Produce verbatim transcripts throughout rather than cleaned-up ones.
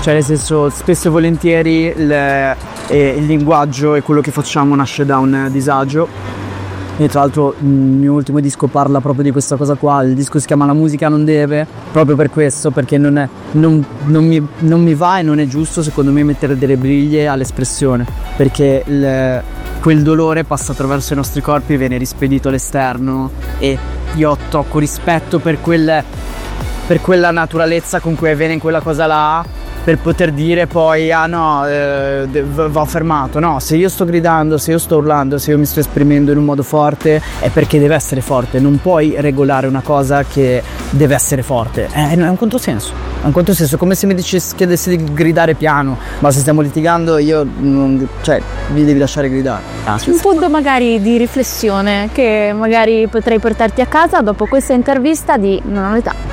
cioè nel senso spesso e volentieri il, eh, il linguaggio e quello che facciamo nasce da un disagio. E tra l'altro il mio ultimo disco parla proprio di questa cosa qua, il disco si chiama La musica non deve, proprio per questo, perché non, è, non, non, mi, non mi va e non è giusto secondo me mettere delle briglie all'espressione, perché il, quel dolore passa attraverso i nostri corpi e viene rispedito all'esterno, e io ho troppo rispetto per, quel, per quella naturalezza con cui avviene quella cosa là, per poter dire poi ah no, eh, va fermato. No, se io sto gridando, se io sto urlando, se io mi sto esprimendo in un modo forte è perché deve essere forte, non puoi regolare una cosa che deve essere forte, è, è un controsenso, è un controsenso, come se mi dicessi, chiedessi di gridare piano, ma se stiamo litigando io non, cioè vi devi lasciare gridare. Ah, un punto magari di riflessione che magari potrei portarti a casa dopo questa intervista di Non ho l'età.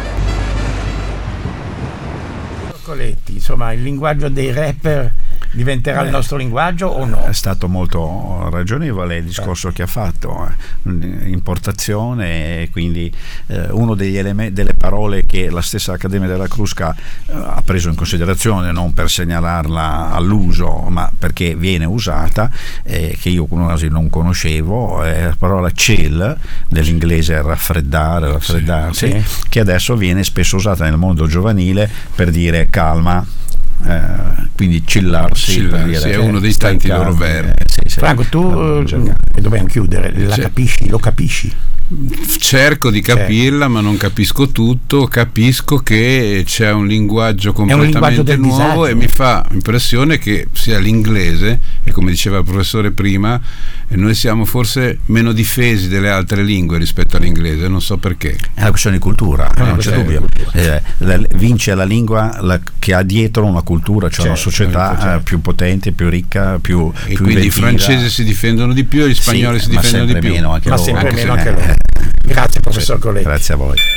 Insomma, il linguaggio dei rapper diventerà eh, il nostro linguaggio o no? È stato molto ragionevole il discorso che ha fatto, eh, importazione, e quindi eh, uno degli elementi, delle parole che la stessa Accademia della Crusca eh, ha preso in considerazione, non per segnalarla all'uso ma perché viene usata, eh, che io quasi non conoscevo, è la parola chill, dell'inglese raffreddare, raffreddarsi, sì, sì, che adesso viene spesso usata nel mondo giovanile per dire calma. Eh, quindi chillarsi, chillarsi dire, è uno dei tanti loro verbi. Eh, sì, sì. Franco, tu eh, dobbiamo chiudere, la cioè, capisci, lo capisci? Cerco di capirla, ma non capisco tutto. Capisco che c'è un linguaggio completamente un linguaggio nuovo e mi fa impressione che sia l'inglese, e come diceva il professore prima, noi siamo forse meno difesi delle altre lingue rispetto all'inglese, non so perché. È una questione di cultura, eh, non c'è dubbio. Eh, la, vince la lingua la, che ha dietro una cultura, cioè certo, una società certo. più potente, più ricca, più, e più quindi inventiva. I francesi si difendono di più e gli spagnoli sì, si difendono di più. Meno anche ma loro. sempre anche meno se, anche loro. Grazie professor Coletti. Grazie a voi.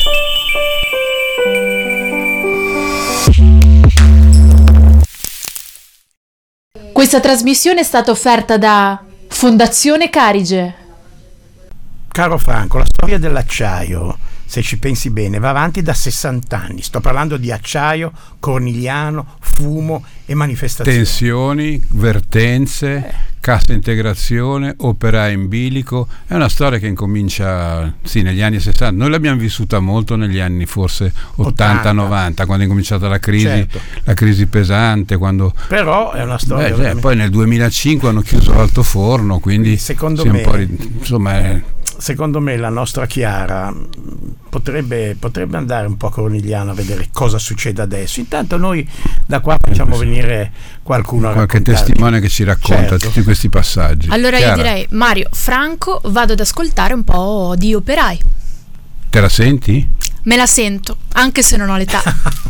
Questa trasmissione è stata offerta da Fondazione Carige. Caro Franco, la storia dell'acciaio, se ci pensi bene, va avanti da sessanta anni. Sto parlando di acciaio, Cornigliano, fumo e manifestazioni. Tensioni, vertenze, eh. cassa integrazione, operai in bilico. È una storia che incomincia sì negli anni sessanta. Noi l'abbiamo vissuta molto negli anni forse ottanta novanta, quando è cominciata la crisi, certo. la crisi pesante. Quando... Però è una storia. Beh, poi nel duemilacinque hanno chiuso l'altoforno, quindi secondo sì, me. Un po' di, insomma. È... Secondo me la nostra Chiara potrebbe, potrebbe andare un po' a Cornigliano a vedere cosa succede adesso. Intanto noi da qua facciamo venire qualcuno a qualche testimone che ci racconta certo. tutti questi passaggi. Allora Chiara, io direi, Mario, Franco, vado ad ascoltare un po' di operai. Te la senti? Me la sento, anche se non ho l'età.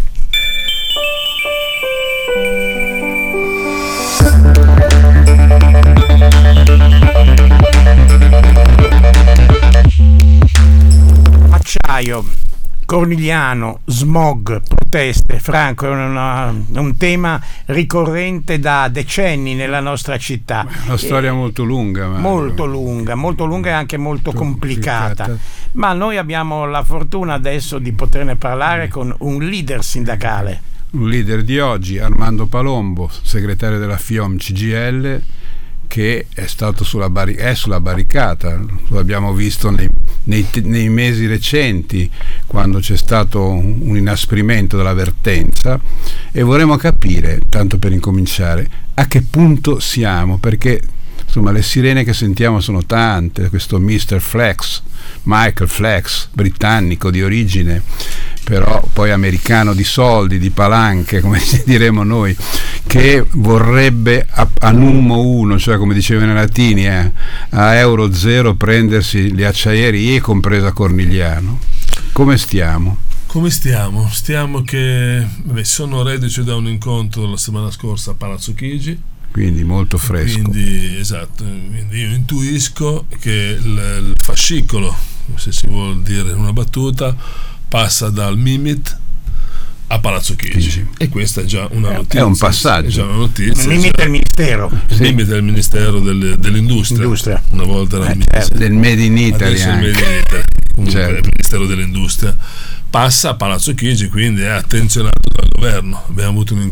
Acciaio, Cornigliano, smog, proteste. Franco, è una, un tema ricorrente da decenni nella nostra città. Una storia eh, molto lunga. Mario. Molto lunga, molto lunga e anche molto complicata. complicata. Ma noi abbiamo la fortuna adesso di poterne parlare con un leader sindacale. Un leader di oggi, Armando Palombo, segretario della FIOM C G I L, che è stato sulla, barri- è sulla barricata. Lo abbiamo visto nei, nei, nei mesi recenti, quando c'è stato un, un inasprimento della vertenza, e vorremmo capire, tanto per incominciare, a che punto siamo, perché insomma le sirene che sentiamo sono tante. Questo mister Flex, Michael Flex, britannico di origine, però poi americano di soldi, di palanche, come diremo noi, che vorrebbe a, a numero uno, cioè come dicevano i latini, eh, a euro zero prendersi le acciaierie, compresa Cornigliano. Come stiamo? Come stiamo? Stiamo che beh, sono reduce da un incontro la settimana scorsa a Palazzo Chigi, quindi molto fresco. Quindi, esatto, quindi io intuisco che il, il fascicolo, se si vuol dire una battuta, passa dal Mimit a Palazzo Chigi, sì. E questa è già una notizia. È un passaggio. È già una notizia. Il Mimit è il Ministero. Il sì. Mimit è il Ministero del, dell'Industria. Industria. Una volta era eh, il Ministero del Made in Italy. Adesso anche. il Made in Italy. Comunque certo. è il Ministero dell'Industria. Passa a Palazzo Chigi, quindi è attenzionato dal governo. Abbiamo avuto un